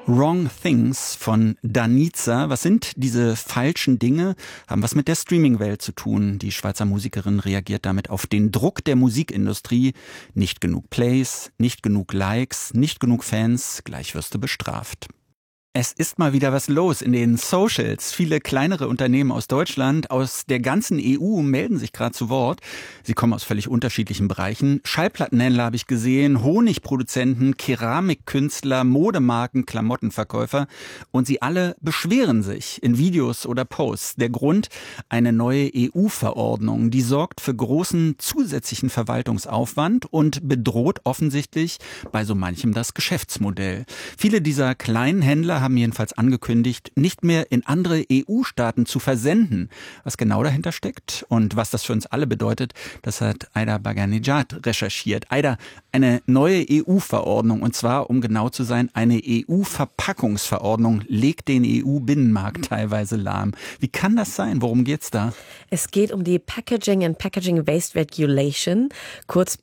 Wrong Things von Danica. Was sind diese falschen Dinge? Haben was mit der Streaming-Welt zu tun. Die Schweizer Musikerin reagiert damit auf den Druck der Musikindustrie. Nicht genug Plays, nicht genug Likes, nicht genug Fans, gleich wirst du bestraft. Es ist mal wieder was los in den Socials. Viele kleinere Unternehmen aus Deutschland, aus der ganzen EU melden sich gerade zu Wort. Sie kommen aus völlig unterschiedlichen Bereichen. Schallplattenhändler habe ich gesehen, Honigproduzenten, Keramikkünstler, Modemarken, Klamottenverkäufer. Und sie alle beschweren sich in Videos oder Posts. Der Grund: eine neue EU-Verordnung. Die sorgt für großen zusätzlichen Verwaltungsaufwand und bedroht offensichtlich bei so manchem das Geschäftsmodell. Viele dieser kleinen Händler haben jedenfalls angekündigt, nicht mehr in andere EU-Staaten zu versenden. Was genau dahinter steckt und was das für uns alle bedeutet, das hat Aida Baghanejad recherchiert. Aida, eine neue EU-Verordnung, und zwar, um genau zu sein, eine EU-Verpackungsverordnung, legt den EU-Binnenmarkt teilweise lahm. Wie kann das sein? Worum geht's da? Es geht um die Packaging and Packaging Waste Regulation, kurz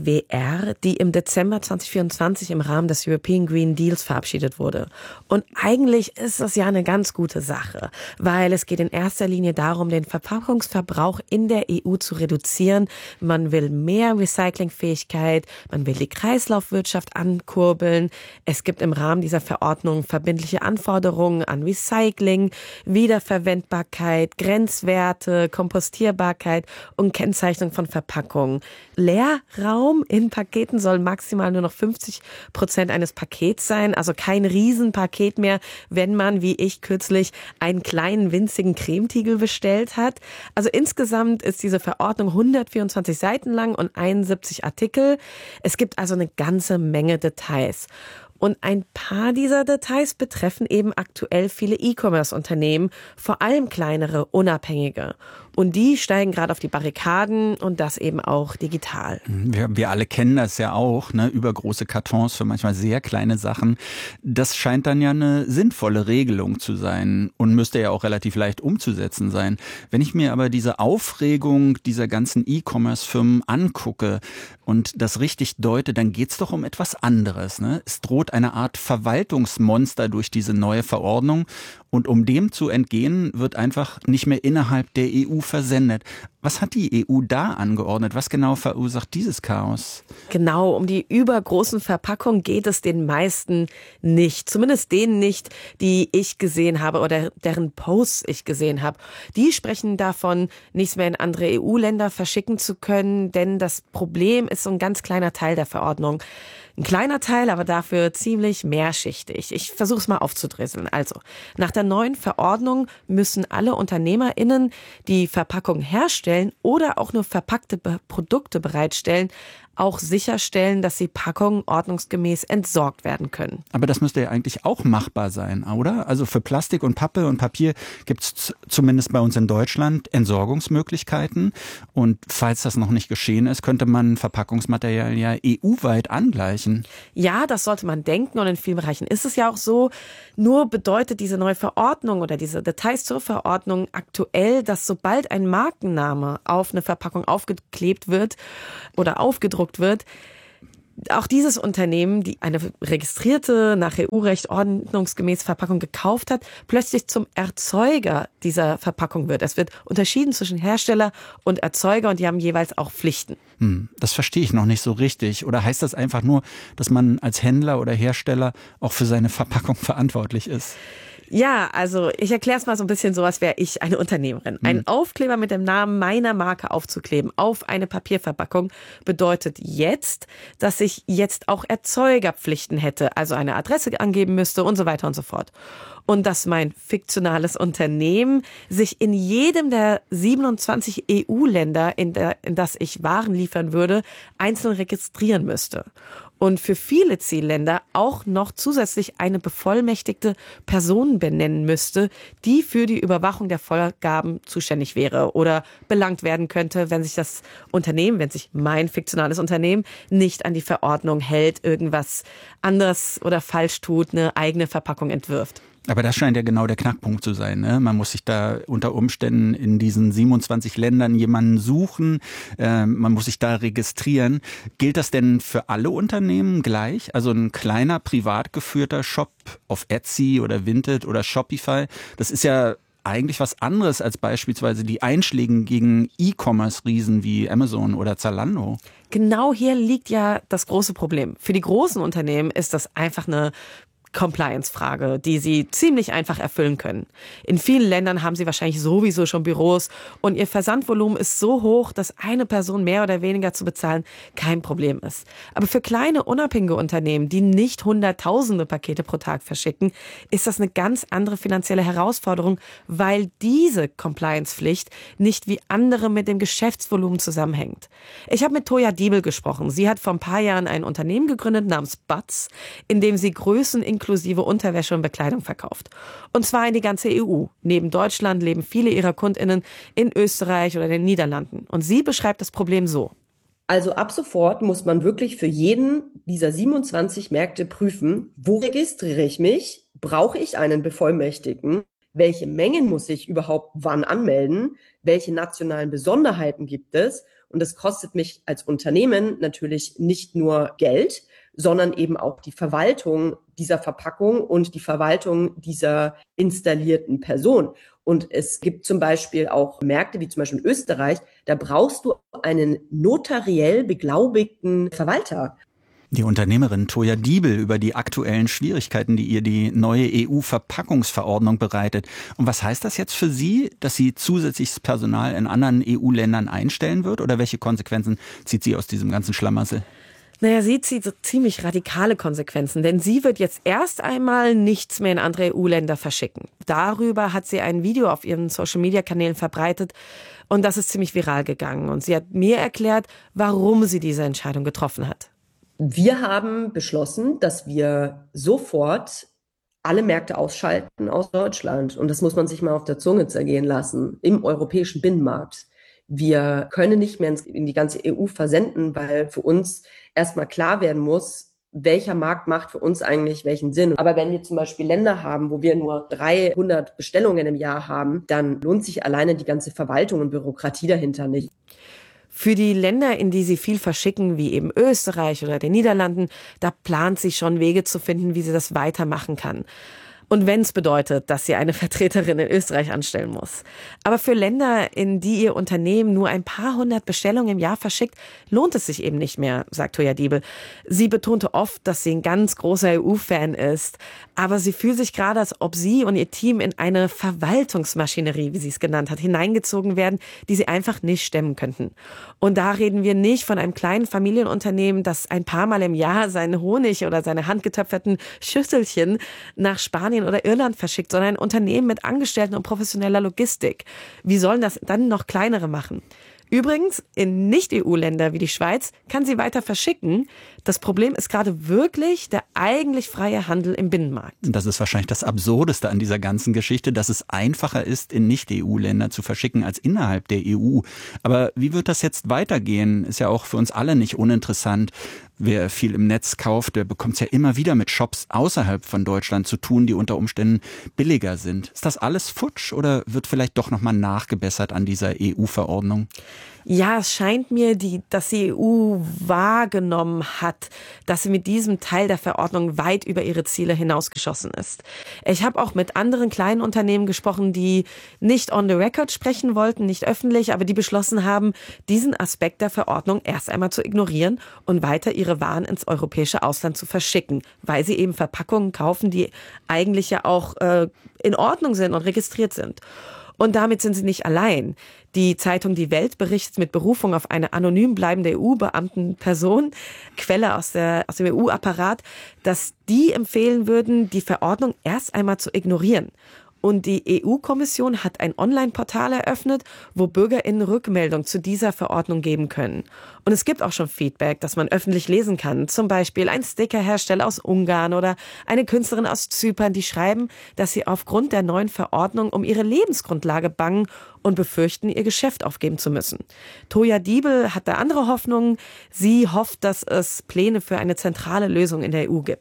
PPWR, die im Dezember 2024 im Rahmen des European Green Deals verabschiedet wurde. Und eigentlich ist das ja eine ganz gute Sache, weil es geht in erster Linie darum, den Verpackungsverbrauch in der EU zu reduzieren. Man will mehr Recyclingfähigkeit, man will die Kreislaufwirtschaft ankurbeln. Es gibt im Rahmen dieser Verordnung verbindliche Anforderungen an Recycling, Wiederverwendbarkeit, Grenzwerte, Kompostierbarkeit und Kennzeichnung von Verpackungen. Leerraum in Paketen soll maximal nur noch 50% eines Pakets sein, also kein Riesenpaket mehr, wenn man, wie ich kürzlich, einen kleinen winzigen Cremetiegel bestellt hat. Also insgesamt ist diese Verordnung 124 Seiten lang und 71 Artikel. Es gibt also eine ganze Menge Details. Und ein paar dieser Details betreffen eben aktuell viele E-Commerce-Unternehmen, vor allem kleinere, unabhängige. Und die steigen gerade auf die Barrikaden und das eben auch digital. Wir alle kennen das ja auch, ne? Übergroße Kartons für manchmal sehr kleine Sachen. Das scheint dann ja eine sinnvolle Regelung zu sein und müsste ja auch relativ leicht umzusetzen sein. Wenn ich mir aber diese Aufregung dieser ganzen E-Commerce-Firmen angucke und das richtig deute, dann geht's doch um etwas anderes, ne? Es droht eine Art Verwaltungsmonster durch diese neue Verordnung. Und um dem zu entgehen, wird einfach nicht mehr innerhalb der EU versendet. Was hat die EU da angeordnet? Was genau verursacht dieses Chaos? Genau, um die übergroßen Verpackungen geht es den meisten nicht. Zumindest denen nicht, die ich gesehen habe oder deren Posts ich gesehen habe. Die sprechen davon, nichts mehr in andere EU-Länder verschicken zu können, denn das Problem ist so ein ganz kleiner Teil der Verordnung. Ein kleiner Teil, aber dafür ziemlich mehrschichtig. Ich versuche es mal aufzudröseln. Also, nach der neuen Verordnung müssen alle UnternehmerInnen, die Verpackungen herstellen oder auch nur verpackte Produkte bereitstellen, auch sicherstellen, dass die Packungen ordnungsgemäß entsorgt werden können. Aber das müsste ja eigentlich auch machbar sein, oder? Also für Plastik und Pappe und Papier gibt es zumindest bei uns in Deutschland Entsorgungsmöglichkeiten. Und falls das noch nicht geschehen ist, könnte man Verpackungsmaterialien ja EU-weit angleichen. Ja, das sollte man denken und in vielen Bereichen ist es ja auch so. Nur bedeutet diese neue Verordnung oder diese Details zur Verordnung aktuell, dass sobald ein Markenname auf eine Verpackung aufgeklebt wird oder aufgedruckt wird, auch dieses Unternehmen, die eine registrierte, nach EU-Recht ordnungsgemäß Verpackung gekauft hat, plötzlich zum Erzeuger dieser Verpackung wird. Es wird unterschieden zwischen Hersteller und Erzeuger und die haben jeweils auch Pflichten. Das verstehe ich noch nicht so richtig. Oder heißt das einfach nur, dass man als Händler oder Hersteller auch für seine Verpackung verantwortlich ist? Ja, also ich erkläre es mal so ein bisschen so, als wäre ich eine Unternehmerin. Einen Aufkleber mit dem Namen meiner Marke aufzukleben auf eine Papierverpackung bedeutet jetzt, dass ich jetzt auch Erzeugerpflichten hätte, also eine Adresse angeben müsste und so weiter und so fort. Und dass mein fiktionales Unternehmen sich in jedem der 27 EU-Länder, in das ich Waren liefern würde, einzeln registrieren müsste. Und für viele Zielländer auch noch zusätzlich eine bevollmächtigte Person benennen müsste, die für die Überwachung der Vorgaben zuständig wäre oder belangt werden könnte, wenn sich das Unternehmen, wenn sich mein fiktionales Unternehmen nicht an die Verordnung hält, irgendwas anderes oder falsch tut, eine eigene Verpackung entwirft. Aber das scheint ja genau der Knackpunkt zu sein, ne? Man muss sich da unter Umständen in diesen 27 Ländern jemanden suchen, man muss sich da registrieren. Gilt das denn für alle Unternehmen gleich? Also ein kleiner privat geführter Shop auf Etsy oder Vinted oder Shopify, das ist ja eigentlich was anderes als beispielsweise die einschlägigen E-Commerce-Riesen wie Amazon oder Zalando. Genau hier liegt ja das große Problem. Für die großen Unternehmen ist das einfach eine Compliance-Frage, die sie ziemlich einfach erfüllen können. In vielen Ländern haben sie wahrscheinlich sowieso schon Büros und ihr Versandvolumen ist so hoch, dass eine Person mehr oder weniger zu bezahlen kein Problem ist. Aber für kleine, unabhängige Unternehmen, die nicht hunderttausende Pakete pro Tag verschicken, ist das eine ganz andere finanzielle Herausforderung, weil diese Compliance-Pflicht nicht wie andere mit dem Geschäftsvolumen zusammenhängt. Ich habe mit Toja Diebel gesprochen. Sie hat vor ein paar Jahren ein Unternehmen gegründet namens Butz, in dem sie Größen inklusive Unterwäsche und Bekleidung verkauft. Und zwar in die ganze EU. Neben Deutschland leben viele ihrer KundInnen in Österreich oder den Niederlanden. Und sie beschreibt das Problem so. Also ab sofort muss man wirklich für jeden dieser 27 Märkte prüfen, wo registriere ich mich? Brauche ich einen Bevollmächtigten? Welche Mengen muss ich überhaupt wann anmelden? Welche nationalen Besonderheiten gibt es? Und das kostet mich als Unternehmen natürlich nicht nur Geld, sondern eben auch die Verwaltung dieser Verpackung und die Verwaltung dieser installierten Person. Und es gibt zum Beispiel auch Märkte, wie zum Beispiel in Österreich, da brauchst du einen notariell beglaubigten Verwalter. Die Unternehmerin Toja Diebel über die aktuellen Schwierigkeiten, die ihr die neue EU-Verpackungsverordnung bereitet. Und was heißt das jetzt für Sie, dass sie zusätzliches Personal in anderen EU-Ländern einstellen wird? Oder welche Konsequenzen zieht sie aus diesem ganzen Schlamassel? Naja, sie zieht so ziemlich radikale Konsequenzen, denn sie wird jetzt erst einmal nichts mehr in andere EU-Länder verschicken. Darüber hat sie ein Video auf ihren Social-Media-Kanälen verbreitet und das ist ziemlich viral gegangen. Und sie hat mir erklärt, warum sie diese Entscheidung getroffen hat. Wir haben beschlossen, dass wir sofort alle Märkte ausschalten aus Deutschland. Und das muss man sich mal auf der Zunge zergehen lassen, im europäischen Binnenmarkt. Wir können nicht mehr in die ganze EU versenden, weil für uns erstmal klar werden muss, welcher Markt macht für uns eigentlich welchen Sinn. Aber wenn wir zum Beispiel Länder haben, wo wir nur 300 Bestellungen im Jahr haben, dann lohnt sich alleine die ganze Verwaltung und Bürokratie dahinter nicht. Für die Länder, in die sie viel verschicken, wie eben Österreich oder den Niederlanden, da plant sie schon Wege zu finden, wie sie das weitermachen kann. Und wenn es bedeutet, dass sie eine Vertreterin in Österreich anstellen muss. Aber für Länder, in die ihr Unternehmen nur ein paar hundert Bestellungen im Jahr verschickt, lohnt es sich eben nicht mehr, sagt Toja Diebel. Sie betonte oft, dass sie ein ganz großer EU-Fan ist. Aber sie fühlt sich gerade, als ob sie und ihr Team in eine Verwaltungsmaschinerie, wie sie es genannt hat, hineingezogen werden, die sie einfach nicht stemmen könnten. Und da reden wir nicht von einem kleinen Familienunternehmen, das ein paar Mal im Jahr seinen Honig oder seine handgetöpferten Schüsselchen nach Spanien oder Irland verschickt, sondern ein Unternehmen mit Angestellten und professioneller Logistik. Wie sollen das dann noch kleinere machen? Übrigens, in Nicht-EU-Länder wie die Schweiz kann sie weiter verschicken. Das Problem ist gerade wirklich der eigentlich freie Handel im Binnenmarkt. Das ist wahrscheinlich das Absurdeste an dieser ganzen Geschichte, dass es einfacher ist, in Nicht-EU-Länder zu verschicken als innerhalb der EU. Aber wie wird das jetzt weitergehen? Ist ja auch für uns alle nicht uninteressant. Wer viel im Netz kauft, der bekommt es ja immer wieder mit Shops außerhalb von Deutschland zu tun, die unter Umständen billiger sind. Ist das alles futsch oder wird vielleicht doch nochmal nachgebessert an dieser EU-Verordnung? Ja, es scheint mir, dass die EU wahrgenommen hat, dass sie mit diesem Teil der Verordnung weit über ihre Ziele hinausgeschossen ist. Ich habe auch mit anderen kleinen Unternehmen gesprochen, die nicht on the record sprechen wollten, nicht öffentlich, aber die beschlossen haben, diesen Aspekt der Verordnung erst einmal zu ignorieren und weiter ihre Waren ins europäische Ausland zu verschicken, weil sie eben Verpackungen kaufen, die eigentlich ja auch in Ordnung sind und registriert sind. Und damit sind sie nicht allein. Die Zeitung Die Welt berichtet mit Berufung auf eine anonym bleibende EU-Beamtenperson, Quelle aus dem EU-Apparat, dass die empfehlen würden, die Verordnung erst einmal zu ignorieren. Und die EU-Kommission hat ein Online-Portal eröffnet, wo BürgerInnen Rückmeldung zu dieser Verordnung geben können. Und es gibt auch schon Feedback, das man öffentlich lesen kann. Zum Beispiel ein Stickerhersteller aus Ungarn oder eine Künstlerin aus Zypern, die schreiben, dass sie aufgrund der neuen Verordnung um ihre Lebensgrundlage bangen und befürchten, ihr Geschäft aufgeben zu müssen. Toja Diebel hat da andere Hoffnungen. Sie hofft, dass es Pläne für eine zentrale Lösung in der EU gibt.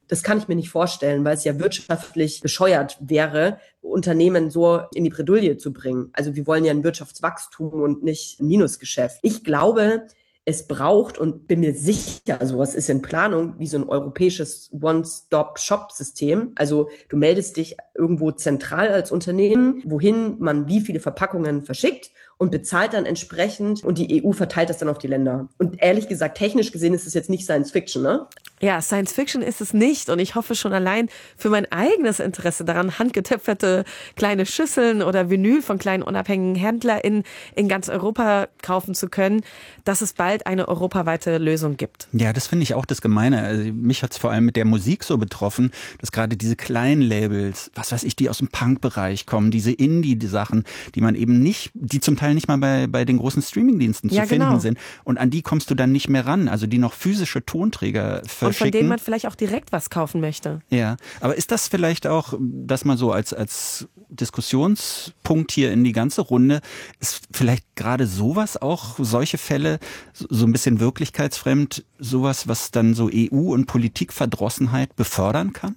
Das kann ich mir nicht vorstellen, weil es ja wirtschaftlich bescheuert wäre, Unternehmen so in die Bredouille zu bringen. Also wir wollen ja ein Wirtschaftswachstum und nicht ein Minusgeschäft. Ich glaube, es braucht und bin mir sicher, sowas ist in Planung, wie so ein europäisches One-Stop-Shop-System. Also du meldest dich irgendwo zentral als Unternehmen, wohin man wie viele Verpackungen verschickt und bezahlt dann entsprechend und die EU verteilt das dann auf die Länder. Und ehrlich gesagt, technisch gesehen ist es jetzt nicht Science Fiction, ne? Ja, Science Fiction ist es nicht und ich hoffe schon allein für mein eigenes Interesse daran, handgetöpferte kleine Schüsseln oder Vinyl von kleinen unabhängigen HändlerInnen in ganz Europa kaufen zu können, dass es bald eine europaweite Lösung gibt. Ja, das finde ich auch das Gemeine. Also mich hat es vor allem mit der Musik so betroffen, dass gerade diese kleinen Labels, was weiß ich, die aus dem Punk-Bereich kommen, diese Indie-Sachen, die man eben nicht, die zum Teil nicht mal bei den großen Streamingdiensten zu finden sind. Und an die kommst du dann nicht mehr ran. Also die noch physische Tonträger verschicken. Und von denen man vielleicht auch direkt was kaufen möchte. Ja, aber ist das vielleicht auch, das mal so als Diskussionspunkt hier in die ganze Runde, ist vielleicht gerade sowas auch, solche Fälle, so ein bisschen wirklichkeitsfremd, sowas, was dann so EU- und Politikverdrossenheit befördern kann?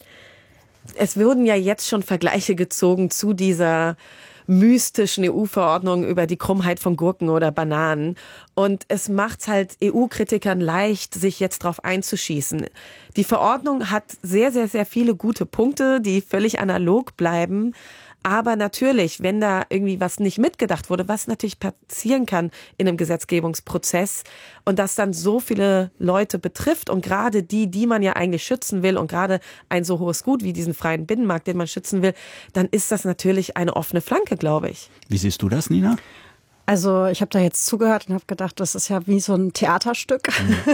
Es wurden ja jetzt schon Vergleiche gezogen zu dieser mystischen EU-Verordnung über die Krummheit von Gurken oder Bananen. Und es macht halt EU-Kritikern leicht, sich jetzt drauf einzuschießen. Die Verordnung hat sehr, sehr, sehr viele gute Punkte, die völlig analog bleiben. Aber natürlich, wenn da irgendwie was nicht mitgedacht wurde, was natürlich passieren kann in einem Gesetzgebungsprozess und das dann so viele Leute betrifft und gerade die man ja eigentlich schützen will und gerade ein so hohes Gut wie diesen freien Binnenmarkt, den man schützen will, dann ist das natürlich eine offene Flanke, glaube ich. Wie siehst du das, Nina? Also ich habe da jetzt zugehört und habe gedacht, das ist ja wie so ein Theaterstück.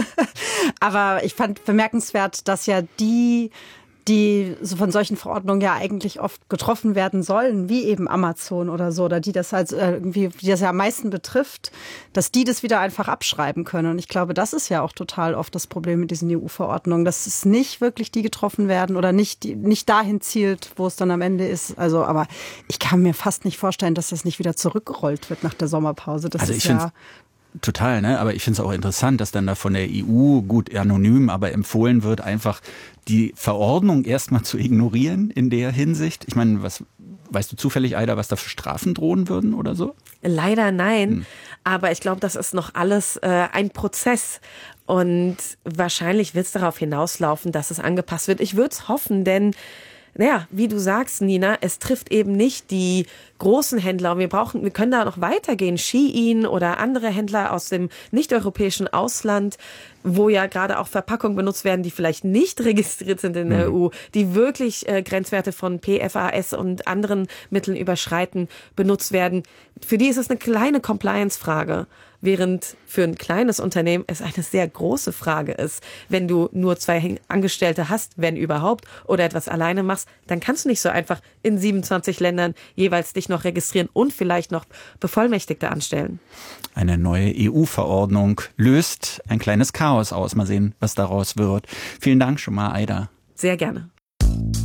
Aber ich fand bemerkenswert, dass ja die so von solchen Verordnungen ja eigentlich oft getroffen werden sollen, wie eben Amazon oder so, oder die das halt irgendwie, die das ja am meisten betrifft, dass die das wieder einfach abschreiben können. Und ich glaube, das ist ja auch total oft das Problem mit diesen EU-Verordnungen, dass es nicht wirklich die getroffen werden oder nicht dahin zielt, wo es dann am Ende ist. Also, aber ich kann mir fast nicht vorstellen, dass das nicht wieder zurückgerollt wird nach der Sommerpause. Das ist ja total, ne? Aber ich finde es auch interessant, dass dann da von der EU, gut anonym, aber empfohlen wird, einfach die Verordnung erstmal zu ignorieren in der Hinsicht. Ich meine, weißt du zufällig, Aida, was da für Strafen drohen würden oder so? Leider nein, aber ich glaube, das ist noch alles ein Prozess und wahrscheinlich wird es darauf hinauslaufen, dass es angepasst wird. Ich würde es hoffen, denn naja, wie du sagst, Nina, es trifft eben nicht die großen Händler. Und wir können da noch weitergehen. Shein oder andere Händler aus dem nicht-europäischen Ausland, wo ja gerade auch Verpackungen benutzt werden, die vielleicht nicht registriert sind in der EU, die wirklich Grenzwerte von PFAS und anderen Mitteln überschreiten, benutzt werden. Für die ist es eine kleine Compliance-Frage. Während für ein kleines Unternehmen es eine sehr große Frage ist. Wenn du nur 2 Angestellte hast, wenn überhaupt, oder etwas alleine machst, dann kannst du nicht so einfach in 27 Ländern jeweils dich noch registrieren und vielleicht noch Bevollmächtigte anstellen. Eine neue EU-Verordnung löst ein kleines Chaos aus. Mal sehen, was daraus wird. Vielen Dank schon mal, Aida. Sehr gerne.